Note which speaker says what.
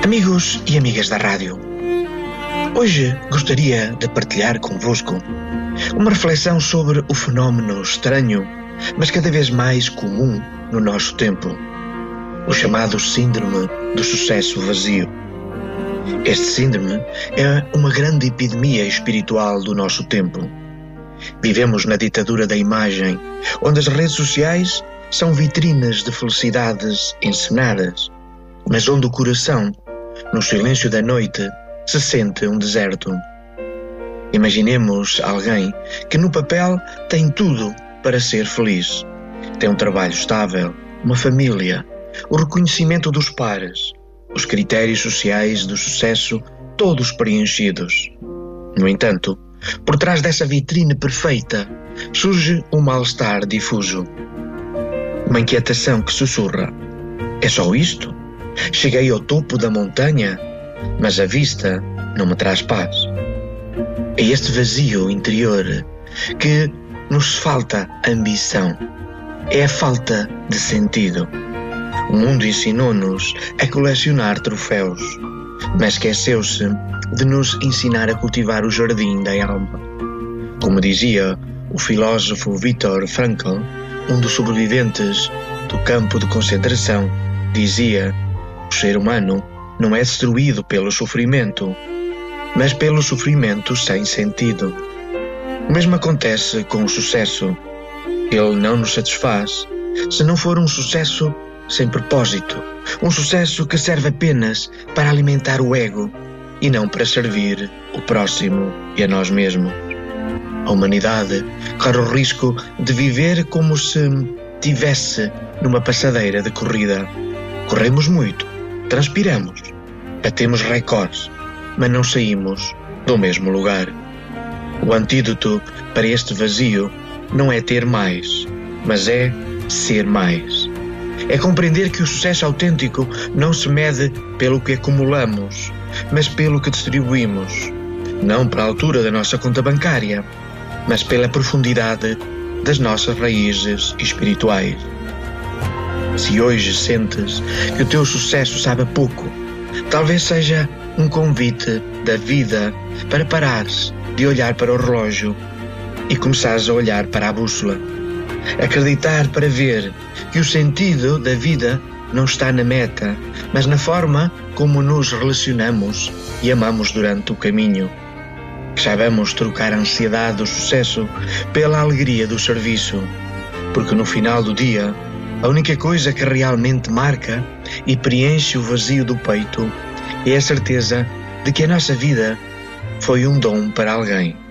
Speaker 1: Amigos e amigas da rádio, hoje gostaria de partilhar convosco uma reflexão sobre o fenómeno estranho, mas cada vez mais comum no nosso tempo, o chamado síndrome do sucesso vazio. Este síndrome é uma grande epidemia espiritual do nosso tempo. Vivemos na ditadura da imagem, onde as redes sociais são vitrinas de felicidades encenadas, mas onde o coração, no silêncio da noite, se sente um deserto. Imaginemos alguém que no papel tem tudo para ser feliz. Tem um trabalho estável, uma família, o reconhecimento dos pares, os critérios sociais do sucesso todos preenchidos. No entanto, por trás dessa vitrine perfeita, surge um mal-estar difuso. Uma inquietação que sussurra: é só isto? Cheguei ao topo da montanha, mas a vista não me traz paz. É este vazio interior que nos falta ambição. É a falta de sentido. O mundo ensinou-nos a colecionar troféus, mas esqueceu-se de nos ensinar a cultivar o jardim da alma. Como dizia o filósofo Viktor Frankl, um dos sobreviventes do campo de concentração, dizia: o ser humano não é destruído pelo sofrimento, mas pelo sofrimento sem sentido. O mesmo acontece com o sucesso. Ele não nos satisfaz se não for um sucesso sem propósito, um sucesso que serve apenas para alimentar o ego e não para servir o próximo e a nós mesmos. A humanidade corre o risco de viver como se estivesse numa passadeira de corrida. Corremos muito, transpiramos, batemos recordes, mas não saímos do mesmo lugar. O antídoto para este vazio não é ter mais, mas é ser mais. É compreender que o sucesso autêntico não se mede pelo que acumulamos, mas pelo que distribuímos. Não pela altura da nossa conta bancária, mas pela profundidade das nossas raízes espirituais. Se hoje sentes que o teu sucesso sabe a pouco, talvez seja um convite da vida para parares de olhar para o relógio e começares a olhar para a bússola. Acreditar para ver que o sentido da vida não está na meta, mas na forma como nos relacionamos e amamos durante o caminho. Que saibamos trocar a ansiedade do sucesso pela alegria do serviço, porque no final do dia, a única coisa que realmente marca e preenche o vazio do peito é a certeza de que a nossa vida foi um dom para alguém.